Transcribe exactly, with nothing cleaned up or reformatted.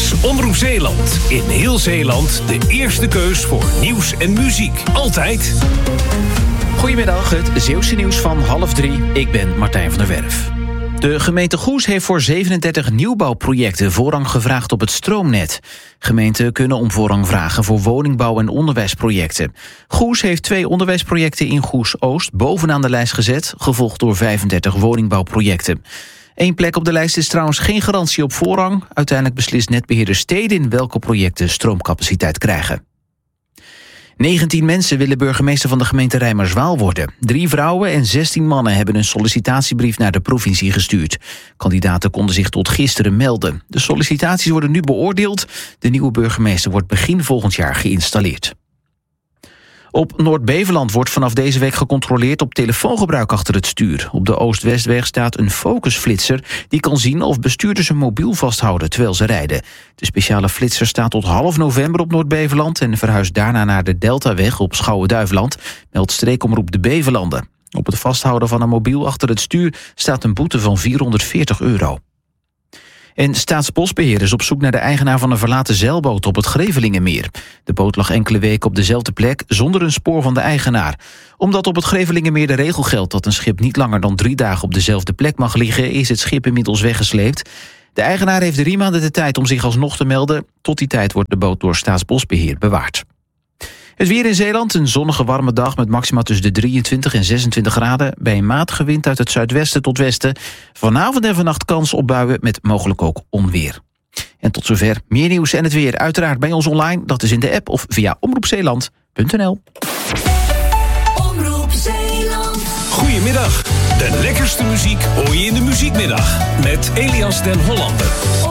is Omroep Zeeland. In heel Zeeland de eerste keus voor nieuws en muziek. Altijd. Goedemiddag, het Zeeuwse nieuws van half drie. Ik ben Martijn van der Werf. De gemeente Goes heeft voor zevenendertig nieuwbouwprojecten voorrang gevraagd op het stroomnet. Gemeenten kunnen om voorrang vragen voor woningbouw- en onderwijsprojecten. Goes heeft twee onderwijsprojecten in Goes-Oost bovenaan de lijst gezet, gevolgd door vijfendertig woningbouwprojecten. Eén plek op de lijst is trouwens geen garantie op voorrang. Uiteindelijk beslist netbeheerder Stedin welke projecten stroomcapaciteit krijgen. negentien mensen willen burgemeester van de gemeente Rijmerswaal worden. Drie vrouwen en zestien mannen hebben een sollicitatiebrief naar de provincie gestuurd. Kandidaten konden zich tot gisteren melden. De sollicitaties worden nu beoordeeld. De nieuwe burgemeester wordt begin volgend jaar geïnstalleerd. Op Noord-Beveland wordt vanaf deze week gecontroleerd op telefoongebruik achter het stuur. Op de Oost-Westweg staat een focusflitser die kan zien of bestuurders hun mobiel vasthouden terwijl ze rijden. De speciale flitser staat tot half november op Noord-Beveland en verhuist daarna naar de Deltaweg op Schouwen-Duiveland, meldt streekomroep de Bevelanden. Op het vasthouden van een mobiel achter het stuur staat een boete van vierhonderdveertig euro. En Staatsbosbeheer is op zoek naar de eigenaar van een verlaten zeilboot op het Grevelingenmeer. De boot lag enkele weken op dezelfde plek zonder een spoor van de eigenaar. Omdat op het Grevelingenmeer de regel geldt dat een schip niet langer dan drie dagen op dezelfde plek mag liggen, is het schip inmiddels weggesleept. De eigenaar heeft drie maanden de tijd om zich alsnog te melden. Tot die tijd wordt de boot door Staatsbosbeheer bewaard. Het weer in Zeeland, een zonnige warme dag met maxima tussen de drieëntwintig en zesentwintig graden... bij een matige wind uit het zuidwesten tot westen. Vanavond en vannacht kans op buien met mogelijk ook onweer. En tot zover meer nieuws en het weer uiteraard bij ons online. Dat is in de app of via omroep zeeland punt n l. Omroep Zeeland. Goedemiddag. De lekkerste muziek hoor je in de muziekmiddag. Met Elias den Hollander.